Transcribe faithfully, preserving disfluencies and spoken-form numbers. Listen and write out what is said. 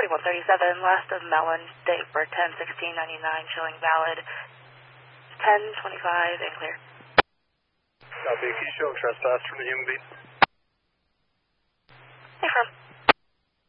forty-one thirty-seven, last of Melon, date for ten sixteen ninety-nine, showing valid ten twenty-five and clear. Copy, can you show trespass from the human being? Hey, from.